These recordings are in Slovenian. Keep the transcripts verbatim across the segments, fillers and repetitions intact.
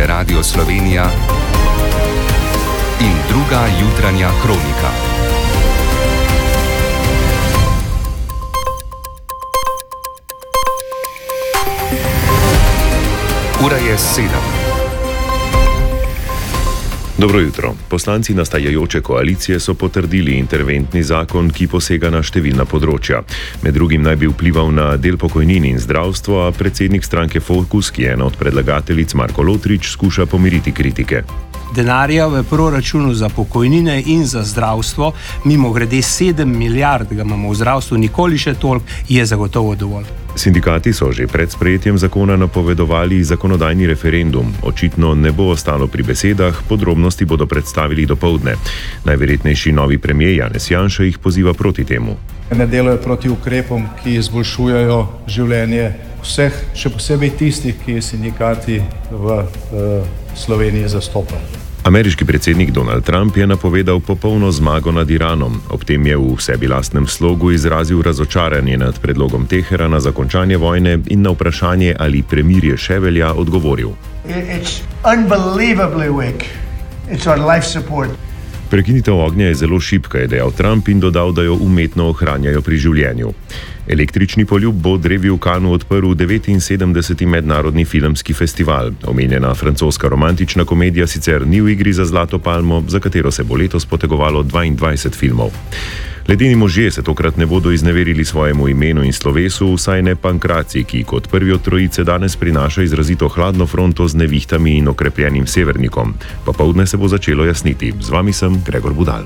je Radio Slovenija in druga jutranja kronika. Ura je sedem. Dobro jutro. Poslanci nastajajoče koalicije so potrdili interventni zakon, ki posega na številna področja. Med drugim naj bi vplival na del pokojnin in zdravstvo, a predsednik stranke Fokus, ki je ena od predlagateljic Marko Lotrič, skuša pomiriti kritike. Denarja v proračunu za pokojnine in za zdravstvo, mimo grede sedem milijard ga imamo v zdravstvu, nikoli še toliko, je zagotovo dovolj. Sindikati so že pred sprejetjem zakona napovedovali zakonodajni referendum. Očitno ne bo ostalo pri besedah, podrobnosti bodo predstavili dopoldne. Najverjetnejši novi premier Janez Janša jih poziva proti temu. Ne delajo proti ukrepom, ki izboljšujejo življenje vseh, še posebej tistih, ki sindikati v uh, Sloveniji zastopajo. Ameriški predsednik Donald Trump je napovedal popolno zmago nad Iranom. Ob tem je v sebi lastnem slogu izrazil razočaranje nad predlogom Teherana za končanje vojne in na vprašanje, ali premirje še velja, odgovoril. It's unbelievably weak. It's our life support. Prekinitev ognja je zelo šibka, je dejal Trump in dodal, da jo umetno ohranjajo pri življenju. Električni poljub bo drevi v Cannesu odprl devetinsedemdeseti mednarodni filmski festival. Omenjena francoska romantična komedija sicer ni v igri za Zlato palmo, za katero se bo letos potegovalo dvaindvajset filmov. Ledeni možje se tokrat ne bodo izneverili svojemu imenu in slovesu, vsaj ne Pankraci, ki kot prvi od trojice danes prinaša izrazito hladno fronto z nevihtami in okrepljenim severnikom. Popoldne se bo začelo jasniti. Z vami sem Gregor Budal.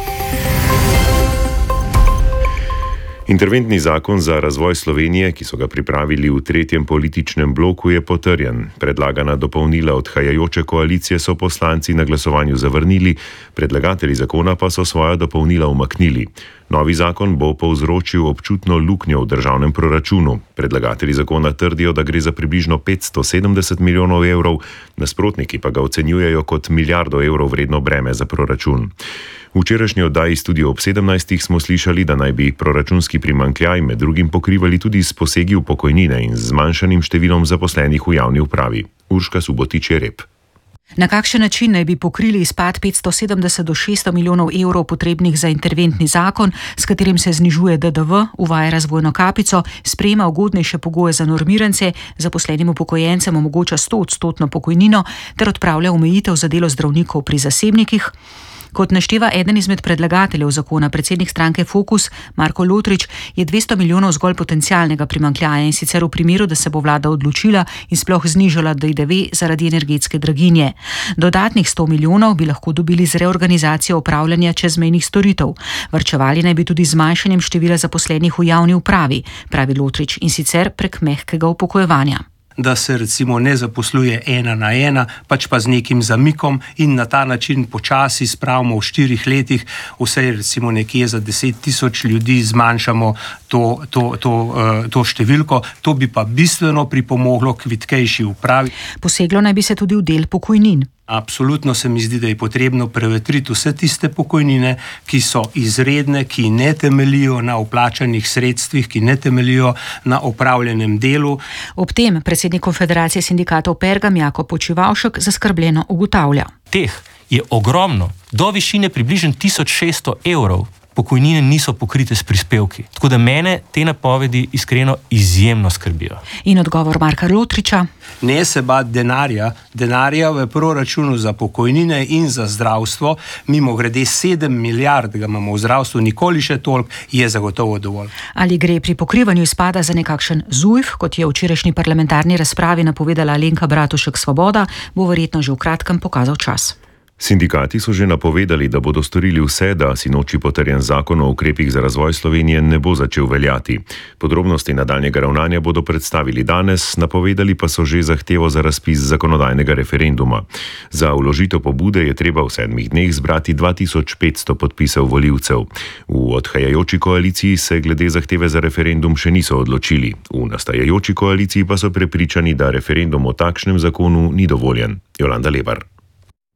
Interventni zakon za razvoj Slovenije, ki so ga pripravili v tretjem političnem bloku, je potrjen. Predlagana dopolnila odhajajoče koalicije so poslanci na glasovanju zavrnili, predlagatelji zakona pa so svoja dopolnila umaknili. Novi zakon bo povzročil občutno luknjo v državnem proračunu. Predlagatelji zakona trdijo, da gre za približno petsto sedemdeset milijonov evrov, nasprotniki pa ga ocenjujejo kot milijardo evrov vredno breme za proračun. V včerajšnji oddaji Studio ob sedemnajstih smo slišali, da naj bi proračunski primanjkljaj med drugim pokrivali tudi s posegi v pokojnine in z zmanjšanim številom zaposlenih v javni upravi. Urška Subotič je rep. Na kakšen način naj bi pokrili izpad petsto sedemdeset do šeststo milijonov evrov potrebnih za interventni zakon, s katerim se znižuje D D V, uvaja razvojno kapico, sprejema ugodnejše pogoje za normirance, zaposlenim upokojencem omogoča stoodstotno pokojnino ter odpravlja omejitev za delo zdravnikov pri zasebnikih? Kot našteva eden izmed predlagateljev zakona, predsednik stranke Fokus, Marko Lotrič, je dvesto milijonov zgolj potencialnega primanjkljaja in sicer v primeru, da se bo vlada odločila in sploh znižala D D V zaradi energetske draginje. Dodatnih sto milijonov bi lahko dobili z reorganizacijo upravljanja čezmejnih storitev. Varčevali naj bi tudi z zmanjšanjem števila zaposlenih v javni upravi, pravi Lotrič, in sicer prek mehkega upokojevanja. Da se recimo ne zaposluje ena na ena, pač pa z nekim zamikom in na ta način počasi spravimo v štirih letih, vse recimo nekje za deset tisoč ljudi zmanjšamo to, to, to, uh, to številko, to bi pa bistveno pripomoglo k vitkejši upravi. Poseglo naj bi se tudi v del pokojnin. Absolutno se mi zdi, da je potrebno prevetriti vse tiste pokojnine, ki so izredne, ki ne temeljijo na vplačanih sredstvih, ki ne temeljijo na opravljenem delu. Ob tem predsednik Konfederacije sindikatov Pergam Jakob Počivavšek zaskrbljeno ugotavlja. Teh je ogromno, do višine približno tisoč šeststo evrov. Pokojnine niso pokrite s prispevki. Tako da mene te napovedi iskreno izjemno skrbijo. In odgovor Marka Lotriča? Ne se bati denarja. Denarja v proračunu za pokojnine in za zdravstvo, mimo grede sedem milijard ga imamo v zdravstvu, nikoli še toliko, je zagotovo dovolj. Ali gre pri pokrivanju izpada za nekakšen zujf, kot je v včerajšnji parlamentarni razpravi napovedala Alenka Bratušek Svoboda, bo verjetno že v kratkem pokazal čas. Sindikati so že napovedali, da bodo storili vse, da sinoči potrjen zakon o ukrepih za razvoj Slovenije ne bo začel veljati. Podrobnosti nadaljnjega ravnanja bodo predstavili danes, napovedali pa so že zahtevo za razpis zakonodajnega referenduma. Za vložitev pobude je treba v sedmih dneh zbrati dva tisoč petsto podpisov volivcev. V odhajajoči koaliciji se glede zahteve za referendum še niso odločili. V nastajajoči koaliciji pa so prepričani, da referendum o takšnem zakonu ni dovoljen. Jolanda Lebar.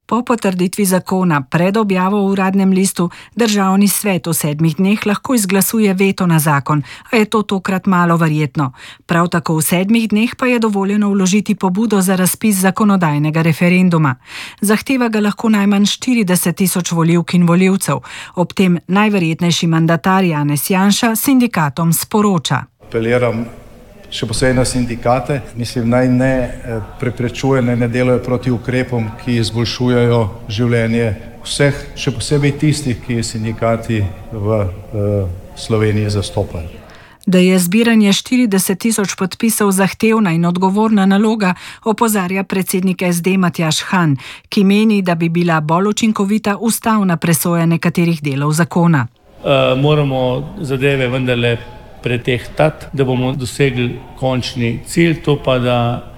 Po potrditvi zakona pred objavo v uradnem listu državni svet v sedmih dneh lahko izglasuje veto na zakon, a je to tokrat malo verjetno. Prav tako v sedmih dneh pa je dovoljeno vložiti pobudo za razpis zakonodajnega referenduma. Zahteva ga lahko najmanj štirideset tisoč volivk in volivcev. Ob tem najverjetnejši mandatar Janez Janša sindikatom sporoča. Apeliram še posebej na sindikate, mislim, naj ne preprečuje, naj ne delajo proti ukrepom, ki izboljšujejo življenje vseh, še posebej tistih, ki sindikati v uh, Sloveniji zastopajo. Da je zbiranje štirideset tisoč podpisov zahtevna in odgovorna naloga, opozarja predsednik es de Matjaž Han, ki meni, da bi bila bolj učinkovita ustavna presoja nekaterih delov zakona. Uh, moramo zadeve vendarle pretehtati, da bomo dosegli končni cilj, to pa da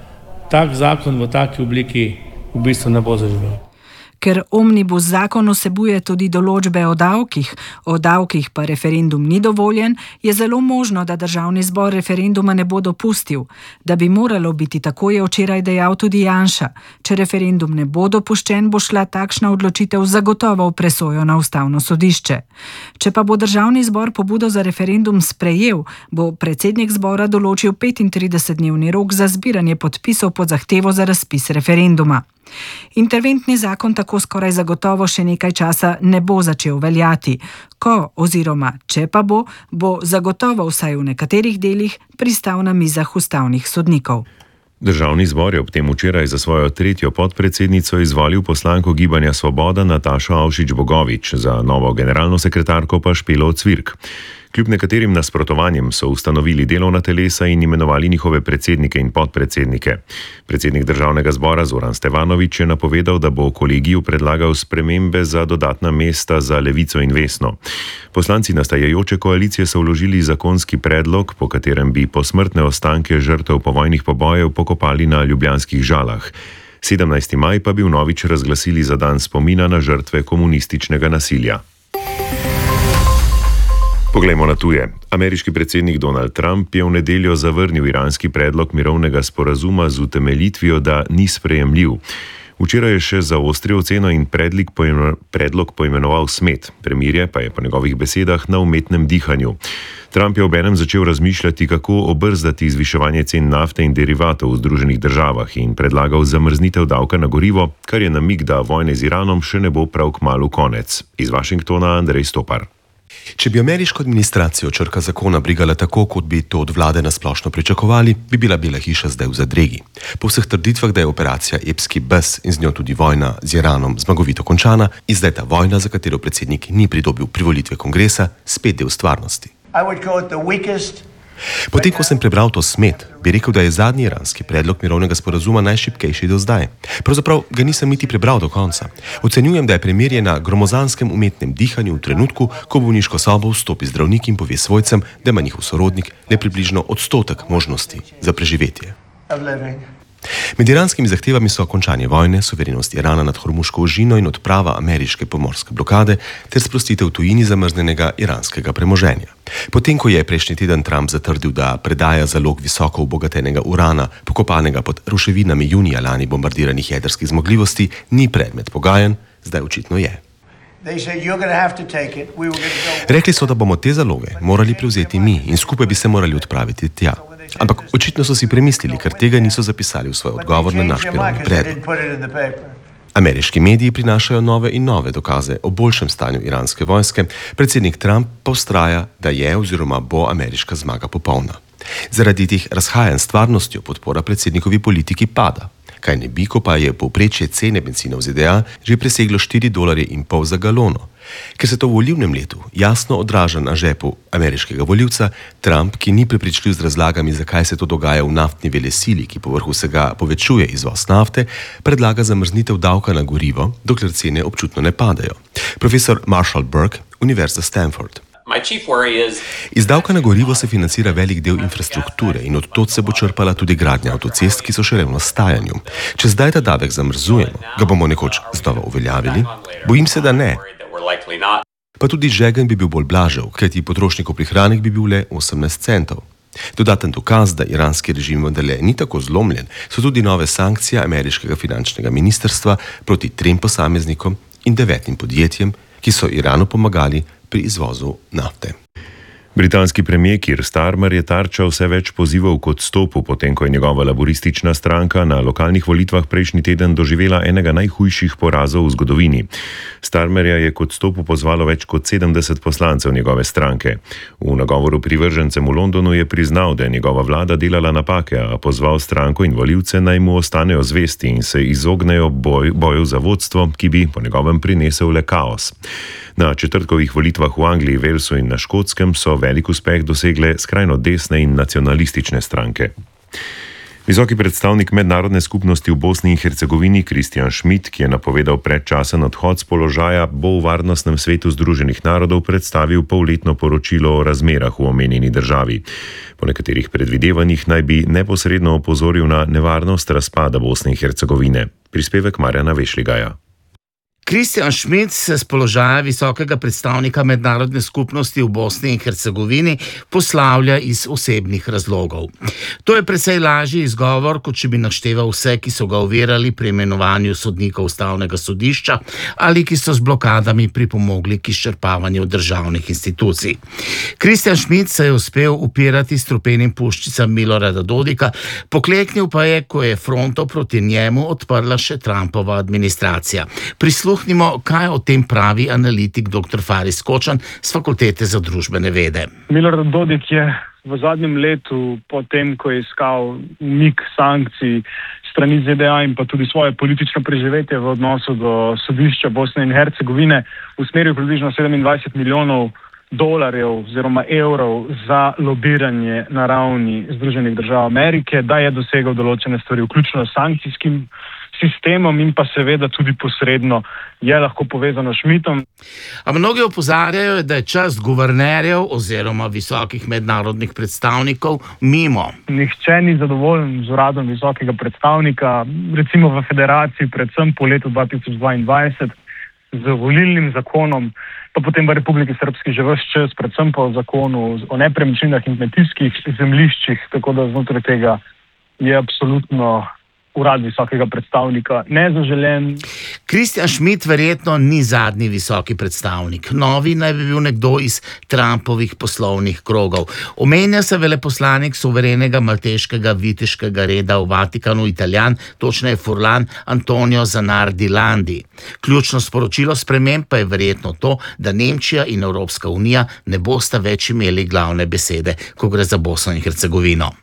tak zakon v taki obliki v bistvu ne bo zaživel. Ker omnibus zakon vsebuje tudi določbe o davkih, o davkih pa referendum ni dovoljen, je zelo možno, da državni zbor referenduma ne bo dopustil. Da bi moralo biti tako, je včeraj dejal tudi Janša. Če referendum ne bo dopuščen, bo šla takšna odločitev zagotovo v presojo na ustavno sodišče. Če pa bo državni zbor pobudo za referendum sprejel, bo predsednik zbora določil petintridesetdnevni rok za zbiranje podpisov pod zahtevo za razpis referenduma. Interventni zakon tako skoraj zagotovo še nekaj časa ne bo začel veljati. Ko oziroma če pa bo, bo zagotovo vsaj v nekaterih delih pristal na mizah ustavnih sodnikov. Državni zbor je ob tem včeraj za svojo tretjo podpredsednico izvolil poslanko Gibanja Svoboda Natašo Avšič Bogovič, za novo generalno sekretarko pa Špelo Cvirk. Kljub nekaterim nasprotovanjem so ustanovili delovna telesa in imenovali njihove predsednike in podpredsednike. Predsednik državnega zbora Zoran Stevanović je napovedal, da bo kolegiju predlagal spremembe za dodatna mesta za Levico in Vesno. Poslanci nastajajoče koalicije so vložili zakonski predlog, po katerem bi posmrtne ostanke žrtev povojnih pobojev pokopali na ljubljanskih Žalah. sedemnajsti maj pa bi vnovič razglasili za dan spomina na žrtve komunističnega nasilja. Poglejmo na tuje. Ameriški predsednik Donald Trump je v nedeljo zavrnil iranski predlog mirovnega sporazuma z utemeljitvijo, da ni sprejemljiv. Včeraj je še zaostril oceno in predlog poimenoval smet. Premirje pa je po njegovih besedah na umetnem dihanju. Trump je obenem začel razmišljati, kako obrzdati zviševanje cen nafte in derivatov v Združenih državah in predlagal zamrznitev davka na gorivo, kar je namig, da vojne z Iranom še ne bo prav kmalu konec. Iz Washingtona Andrej Stopar. Če bi ameriško administracijo črka zakona brigala tako, kot bi to od vlade nasplošno pričakovali, bi bila Bela hiša zdaj v zadregi. Po vseh trditvah, da je operacija epski bes in z njo tudi vojna z Iranom zmagovito končana, je zdaj ta vojna, za katero predsednik ni pridobil privolitve kongresa, spet del stvarnosti. Potem, ko sem prebral to smet, bi rekel, da je zadnji iranski predlog mirovnega sporazuma najšibkejši do zdaj. Pravzaprav ga nisem niti prebral do konca. Ocenjujem, da je premirje na gromozanskem umetnem dihanju v trenutku, ko v bolniško sobo vstopi zdravnik in pove svojcem, da ima njihov sorodnik le približno odstotek možnosti za preživetje. Med iranskimi zahtevami so končanje vojne, suverenost Irana nad Hormuško ožino in odprava ameriške pomorske blokade ter sprostitev tujini zamrznenega iranskega premoženja. Potem, ko je prejšnji teden Trump zatrdil, da predaja zalog visoko obogatenega urana, pokopanega pod ruševinami junija lani bombardiranih jedrskih zmogljivosti, ni predmet pogajanj, zdaj očitno je. Rekli so, da bomo te zaloge morali prevzeti mi in skupaj bi se morali odpraviti tja. Ampak očitno so si premislili, ker tega niso zapisali v svoj odgovor na naš mirovni predlog. Ameriški mediji prinašajo nove in nove dokaze o boljšem stanju iranske vojske, predsednik Trump pa vztraja, da je oziroma bo ameriška zmaga popolna. Zaradi teh razhajanj s stvarnostjo podpora predsednikovi politiki pada. Kaj ne bi, ko pa je povprečje cene bencina v ZDA že preseglo štiri dolarje in pol za galono. Ker se to v volilnem letu jasno odraža na žepu ameriškega volivca, Trump, ki ni prepričljiv z razlagami, zakaj se to dogaja v naftni velesili, ki povrhu vsega povečuje izvoz nafte, predlaga zamrznitev davka na gorivo, dokler cene občutno ne padajo. Profesor Marshall Burke, Univerza Stanford. Iz davka na gorivo se financira velik del infrastrukture in od tod se bo črpala tudi gradnja avtocest, ki so še v nastajanju. Če zdaj ta davek zamrzujemo, ga bomo nekoč znova uveljavili? Bojim se, da ne. Pa tudi žegen bi bil bolj blažev, kajti potrošnikov prihranek bi bil le osemnajst centov. Dodaten dokaz, da iranski režim vendarle ni tako zlomljen, so tudi nove sankcije ameriškega finančnega ministrstva proti trem posameznikom in devetim podjetjem, ki so Iranu pomagali pri izvozu nafte. Britanski premijer Keir Starmer je tarča vse več pozivov k odstopu, potem ko je njegova laboristična stranka na lokalnih volitvah prejšnji teden doživela enega najhujših porazov v zgodovini. Starmerja je k odstopu pozvalo več kot sedemdeset poslancev njegove stranke. V nagovoru privržencem v Londonu je priznal, da je njegova vlada delala napake, a pozval stranko in volivce naj mu ostanejo zvesti in se izognejo boj, boju za vodstvo, ki bi po njegovem prinesel le kaos. Na četrtkovih volitvah v Angliji, Walesu in na Škotskem so velik uspeh dosegle skrajno desne in nacionalistične stranke. Visoki predstavnik mednarodne skupnosti v Bosni in Hercegovini Christian Schmidt, ki je napovedal predčasen odhod z položaja, bo v Varnostnem svetu Združenih narodov predstavil polletno poročilo o razmerah v omenjeni državi. Po nekaterih predvidevanjih naj bi neposredno opozoril na nevarnost razpada Bosne in Hercegovine. Prispevek Marjana Vešligaja. Christian Schmidt se z položaja visokega predstavnika mednarodne skupnosti v Bosni in Hercegovini poslavlja iz osebnih razlogov. To je precej lažji izgovor, kot če bi našteval vse, ki so ga ovirali pri imenovanju sodnikov ustavnega sodišča ali ki so z blokadami pripomogli k izčrpavanju državnih institucij. Christian Schmidt se je uspel upirati strupenim puščicam Milorada Dodika, pokleknil pa je, ko je fronto proti njemu odprla še Trumpova administracija. Prisluhnimo, kaj o tem pravi analitik doktor Faris Kočan z Fakultete za družbene vede. Milorad Dodik je v zadnjem letu, potem ko je iskal umik sankcij strani Z D A in pa tudi svoje politično preživetje v odnosu do sodišča Bosne in Hercegovine, usmeril približno sedemindvajset milijonov dolarjev oziroma evrov za lobiranje na ravni Združenih držav Amerike, da je dosegal določene stvari, vključno s sankcijskim sistemom in pa seveda tudi posredno je lahko povezano s Schmidtom. A mnogi opozarjajo, da je čas guvernerjev oziroma visokih mednarodnih predstavnikov mimo. Nihče ni zadovoljen z uradom visokega predstavnika, recimo v federaciji, predvsem po letu dva tisoč dvaindvajset, z volilnim zakonom, pa potem v Republiki Srbski že ves čas, predvsem pa v zakonu o nepremičninah in kmetijskih zemljiščih, tako da znotraj tega je absolutno urad visokega predstavnika nezaželen. Christian Schmidt verjetno ni zadnji visoki predstavnik. Novi naj bi bil nekdo iz Trumpovih poslovnih krogov. Omenja se veleposlanik suverenega malteškega viteškega reda v Vatikanu, Italijan, točneje Furlan Antonio Zanardi Landi. Ključno sporočilo sprememb pa je verjetno to, da Nemčija in Evropska unija ne bosta več imeli glavne besede, ko gre za Bosno in Hercegovino.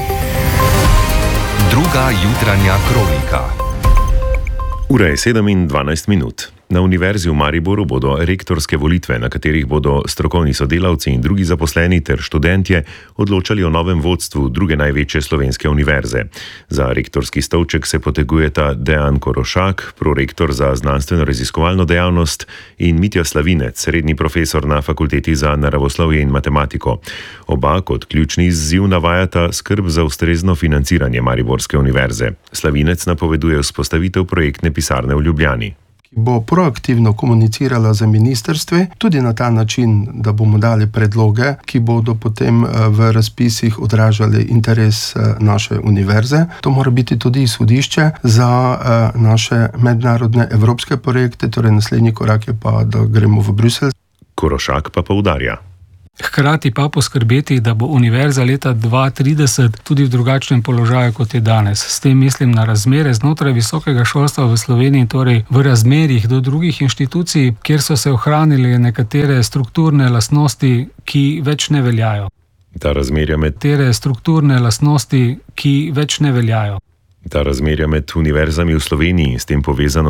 Druga jutranja kronika. Ura je sedem in dvanajst minut. Na Univerzi v Mariboru bodo rektorske volitve, na katerih bodo strokovni sodelavci in drugi zaposleni ter študentje odločali o novem vodstvu druge največje slovenske univerze. Za rektorski stolček se potegujeta Dejan Korošak, prorektor za znanstveno-raziskovalno dejavnost, in Mitja Slavinec, redni profesor na Fakulteti za naravoslovje in matematiko. Oba kot ključni izziv navajata skrb za ustrezno financiranje Mariborske univerze. Slavinec napoveduje vzpostavitev projektne pisarne v Ljubljani. Bo proaktivno komunicirala z ministrstvi, tudi na ta način, da bomo dali predloge, ki bodo potem v razpisih odražali interes naše univerze. To mora biti tudi izhodišče za naše mednarodne evropske projekte, torej naslednji korak je pa, da gremo v Bruselj. Korošak pa poudarja. Hkrati pa poskrbeti, da bo univerza leta dva tisoč trideset tudi v drugačnem položaju, kot je danes. S tem mislim na razmere znotraj visokega šolstva v Sloveniji, torej v razmerjih do drugih inštitucij, kjer so se ohranili nekatere strukturne lastnosti, ki več ne veljajo. Ta razmerja med... Nekatere strukturne lastnosti, ki več ne veljajo. Ta razmerja med univerzami v Sloveniji in s tem povezano